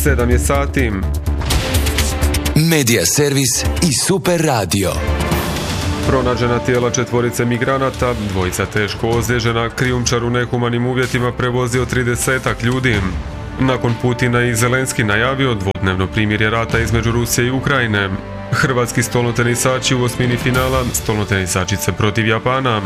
7 je sati. Medija servis i Super radio. Pronađena tijela 4 migranata, 2 teško ozlijeđena, krijumčar u nehumanim uvjetima prevozio 30 ljudi. Nakon Putina i Zelenski najavio dvodnevno primirje rata između Rusije i Ukrajine. Hrvatski stolnotenisači u osmini finala, stolnotenisačice protiv Japana.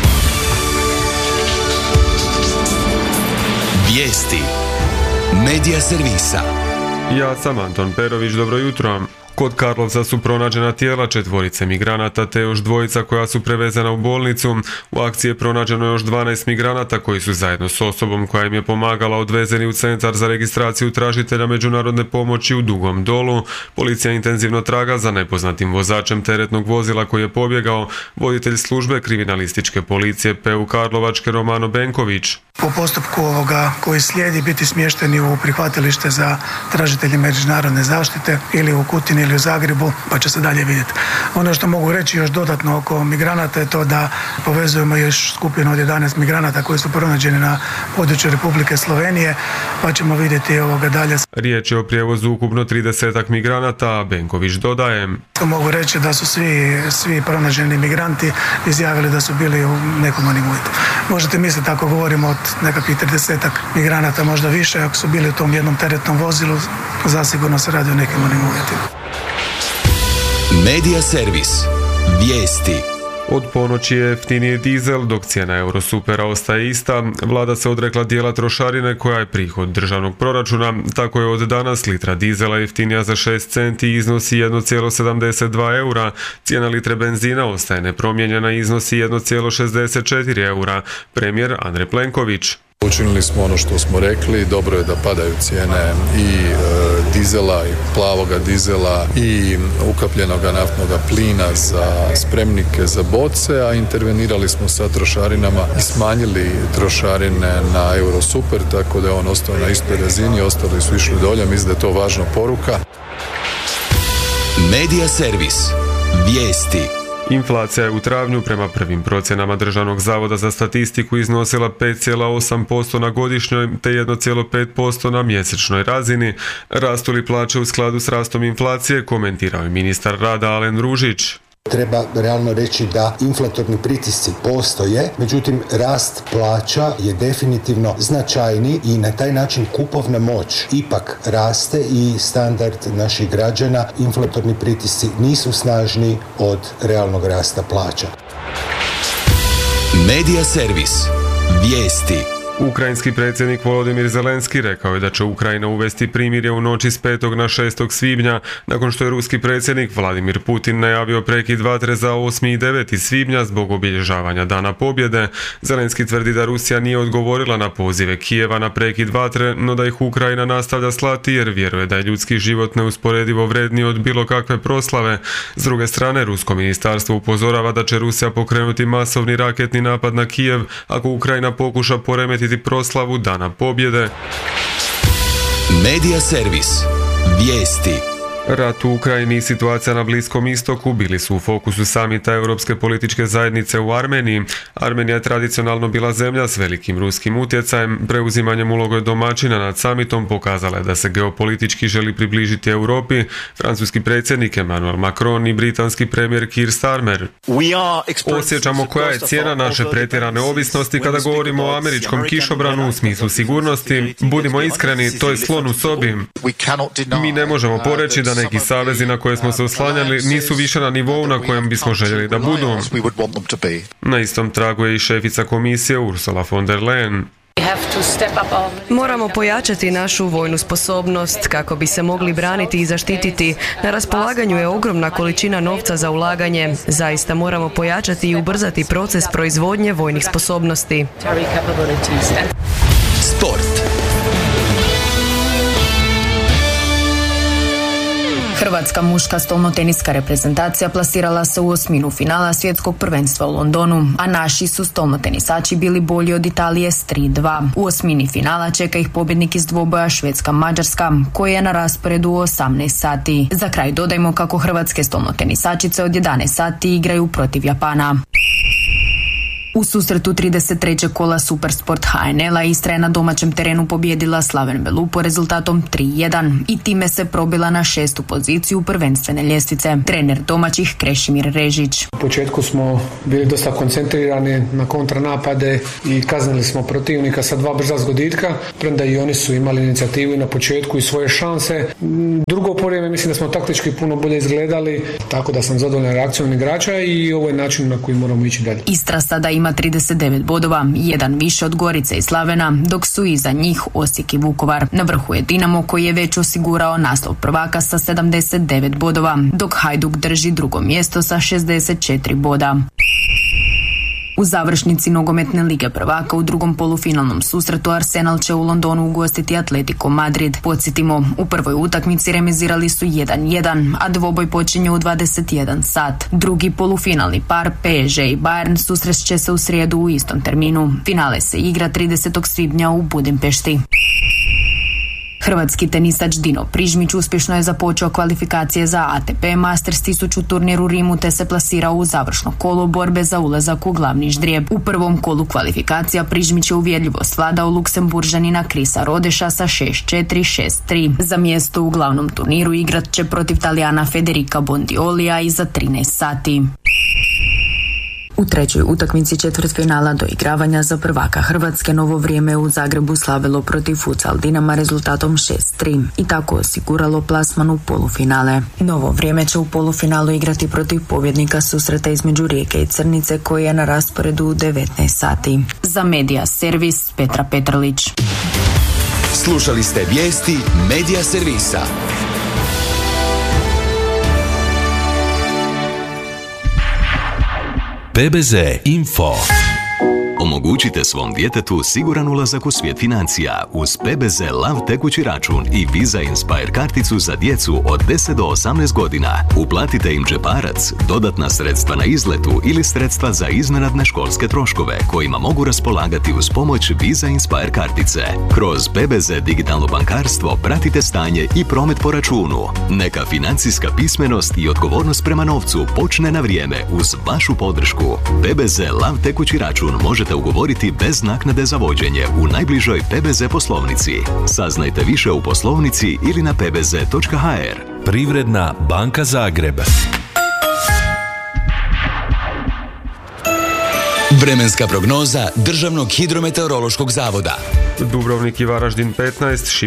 Vijesti Medija servisa. Ja sam Anton Perović, dobro jutro. Kod Karlovca su pronađena tijela 4 migranata te još 2 koja su prevezena u bolnicu. U akciji je pronađeno još 12 migranata koji su zajedno s osobom koja im je pomagala odvezeni u centar za registraciju tražitelja međunarodne pomoći u Dugom Dolu. Policija intenzivno traga za nepoznatim vozačem teretnog vozila koji je pobjegao. Voditelj službe kriminalističke policije PU Karlovačke Romano Benković. Po postupku koji slijedi biti smješteni u prihvatilište za tražitelje međunarodne zaštite ili u Kutini ili u Zagrebu, pa će se dalje vidjeti. Ono što mogu reći još dodatno oko migranata je to da povezujemo još skupinu od 11 migranata koji su pronađeni na području Republike Slovenije, pa ćemo vidjeti dalje. Riječ je o prijevozu ukupno 30 migranata, a Benković dodaje. Mogu reći da su svi pronađeni migranti izjavili da su bili u nehumanim uvjetima. Možete misliti ako govorimo od nekakvih 30 migranata, možda više, ako su bili u tom jednom teretnom vozilu, zasigurno se radi o nehumanim uvjetima. Medija servis. Vijesti. Od ponoći je jeftiniji dizel, dok cijena Eurosupera ostaje ista. Vlada se odrekla dijela trošarine koja je prihod državnog proračuna. Tako je od danas litra dizela jeftinija za 6 centi i iznosi 1,72 eura. Cijena litre benzina ostaje nepromijenjena i iznosi 1,64 eura. Premijer Andrej Plenković. Učinili smo ono što smo rekli, dobro je da padaju cijene i dizela i plavoga dizela i ukapljenoga naftnoga plina za spremnike za boce, a intervenirali smo sa trošarinama i smanjili trošarine na Eurosuper, tako da je on ostao na istoj razini, ostali su išli dolje, mislim da je to važna poruka. Medija servis. Vijesti. Inflacija je u travnju prema prvim procjenama Državnog zavoda za statistiku iznosila 5,8% na godišnjoj te 1,5% na mjesečnoj razini. Rastu li plaće u skladu s rastom inflacije, komentirao je ministar rada Alen Ružić. Treba realno reći da inflatorni pritisci postoje, međutim rast plaća je definitivno značajniji i na taj način kupovna moć ipak raste i standard naših građana. Inflatorni pritisci nisu snažniji od realnog rasta plaća. Medija servis. Vijesti. Ukrajinski predsjednik Volodimir Zelenski rekao je da će Ukrajina uvesti primirje u noći s 5. na 6. svibnja, nakon što je ruski predsjednik Vladimir Putin najavio prekid vatre za 8. i 9. svibnja zbog obilježavanja Dana pobjede. Zelenski tvrdi da Rusija nije odgovorila na pozive Kijeva na prekid vatre, no da ih Ukrajina nastavlja slati jer vjeruje da je ljudski život neusporedivo vredniji od bilo kakve proslave. S druge strane, rusko ministarstvo upozorava da će Rusija pokrenuti masovni raketni napad na Kijev ako Ukrajina pokuša poremetiti proslavu Dana pobjede. Medija servis. Vijesti. Rat u Ukrajini i situacija na Bliskom istoku bili su u fokusu samita Europske političke zajednice u Armeniji. Armenija je tradicionalno bila zemlja s velikim ruskim utjecajem. Preuzimanjem uloge domaćina nad samitom pokazala je da se geopolitički želi približiti Europi. Francuski predsjednik Emmanuel Macron i britanski premijer Keir Starmer. Osjećamo koja je cijena naše pretjerane ovisnosti kada govorimo o američkom kišobranu u smislu sigurnosti. Budimo iskreni, to je slon u sobi. Mi ne možemo poreći da neki savezi na koje smo se oslanjali nisu više na nivou na kojem bismo željeli da budu. Na istom tragu je i šefica komisije Ursula von der Leyen. Moramo pojačati našu vojnu sposobnost kako bi se mogli braniti i zaštititi. Na raspolaganju je ogromna količina novca za ulaganje. Zaista moramo pojačati i ubrzati proces proizvodnje vojnih sposobnosti. Sport. Hrvatska muška stolnoteniska reprezentacija plasirala se u osminu finala svjetskog prvenstva u Londonu, a naši su stolnotenisači bili bolji od Italije s 3-2. U osmini finala čeka ih pobjednik iz dvoboja Švedska-Mađarska, koji je na rasporedu u 18 sati. Za kraj dodajmo kako hrvatske stolnotenisačice od 11 sati igraju protiv Japana. U susretu 33. kola Supersport HNL-a Istra je na domaćem terenu pobijedila Slaven Velu po rezultatom 3-1 i time se probila na 6. poziciju prvenstvene ljestvice. Trener domaćih Krešimir Režić. U početku smo bili dosta koncentrirani na kontranapade i kaznili smo protivnika sa 2 brza zgoditka, premda i oni su imali inicijativu i na početku i svoje šanse. Drugo vrijeme mislim da smo taktički puno bolje izgledali, tako da sam zadovoljan reakcijom igrača i ovo je način na koji moramo ići dalje. Istra sada ima 39 bodova, jedan više od Gorice i Slavena, dok su iza njih Osijek i Vukovar. Na vrhu je Dinamo koji je već osigurao naslov prvaka sa 79 bodova, dok Hajduk drži drugo mjesto sa 64 boda. U završnici nogometne lige prvaka u drugom polufinalnom susretu Arsenal će u Londonu ugostiti Atletico Madrid. Podsjetimo, u prvoj utakmici remizirali su 1-1, a dvoboj počinje u 21 sat. Drugi polufinalni par PSG i Bayern susrest će se u srijedu u istom terminu. Finale se igra 30. svibnja u Budimpešti. Hrvatski tenisač Dino Prižmić uspješno je započeo kvalifikacije za ATP Masters 1000 turnir u Rimu te se plasirao u završno kolo borbe za ulazak u glavni ždrijeb. U prvom kolu kvalifikacija Prižmić je uvjerljivo svladao Luksemburžanina Krisa Rodeša sa 6-4, 6-3. Za mjesto u glavnom turniru igrat će protiv Talijana Federica Bondiolija iza 13 sati. U trećoj utakmici četvrtfinala doigravanja za prvaka Hrvatske Novo Vrijeme u Zagrebu slavilo protiv Futsal Dinama rezultatom 6-3 i tako osiguralo plasman u polufinale. Novo Vrijeme će u polufinalu igrati protiv pobjednika susreta između Rijeke i Crnice koji je na rasporedu u 19 sati. Za Medija Servis Petra Petrlić. Slušali ste vijesti Medija Servisa. PBZ Info. Omogućite svom djetetu siguran ulazak u svijet financija uz PBZ Lav tekući račun i Visa Inspire karticu za djecu od 10 do 18 godina. Uplatite im džeparac, dodatna sredstva na izletu ili sredstva za iznenadne školske troškove kojima mogu raspolagati uz pomoć Visa Inspire kartice. Kroz PBZ digitalno bankarstvo pratite stanje i promet po računu. Neka financijska pismenost i odgovornost prema novcu počne na vrijeme uz vašu podršku. PBZ Lav tekući račun možete ugovoriti bez naknade za vođenje u najbližoj PBZ poslovnici. Saznajte više u poslovnici ili na pbz.hr. Privredna banka Zagreb. Vremenska prognoza Državnog hidrometeorološkog zavoda. Dubrovnik i Varaždin 15,